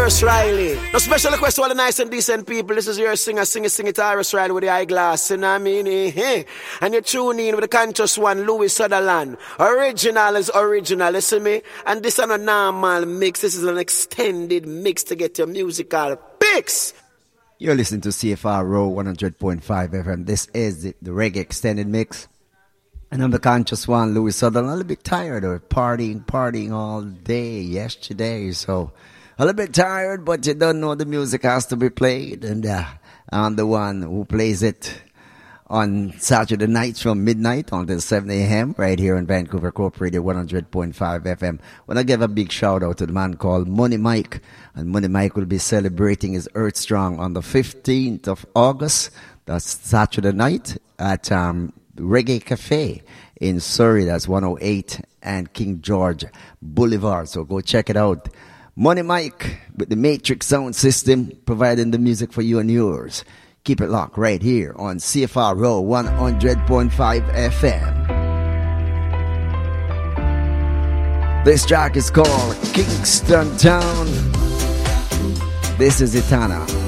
Tyrus Riley. No special request to all the nice and decent people. This is your singer, sing it, Tyrus Riley with the eyeglass. You know what I mean? And you tune in with the conscious one, Louis Sutherland. Original is original, listen me. And this is not a normal mix. This is an extended mix to get your musical fix. You're listening to CFR Row 100.5 FM. This is the reggae extended mix. And I'm the conscious one, Louis Sutherland. A little bit tired of partying all day yesterday. So a little bit tired, but you don't know the music has to be played. And I'm the one who plays it on Saturday nights from midnight until 7 a.m. right here on Vancouver Corp Radio 100.5 FM. When I give a big shout out to the man called Money Mike. And Money Mike will be celebrating his Earth Strong on the 15th of August. That's Saturday night at Reggae Cafe in Surrey. That's 108 and King George Boulevard. So go check it out. Money Mike with the Matrix Sound System providing the music for you and yours. Keep it locked right here on CFR Row 100.5 FM. This track is called Kingston Town. This is Itana.